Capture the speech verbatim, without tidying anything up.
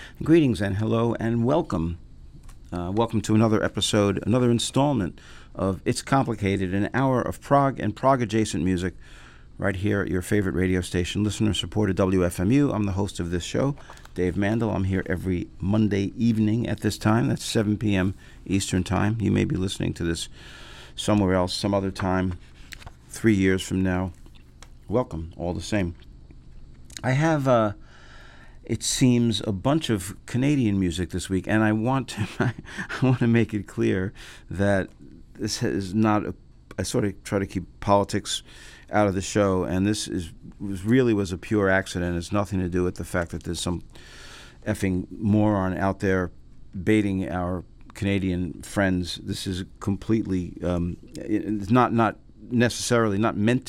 Greetings and hello and welcome. Uh, welcome to another episode, another installment of It's Complicated, an hour of prog and prog-adjacent music right here at your favorite radio station, listener-supported W F M U. I'm the host of this show, Dave Mandel. I'm here every Monday evening at this time. That's seven p.m. Eastern Time. You may be listening to this somewhere else, some other time, three years from now. Welcome, all the same. I have, uh, it seems, a bunch of Canadian music this week, and I want to, I want to make it clear that this is not a, I sort of try to keep politics out of the show, and this is was really was a pure accident. It's nothing to do with the fact that there's some effing moron out there baiting our Canadian friends. This is completely, um, it's not, not necessarily, not meant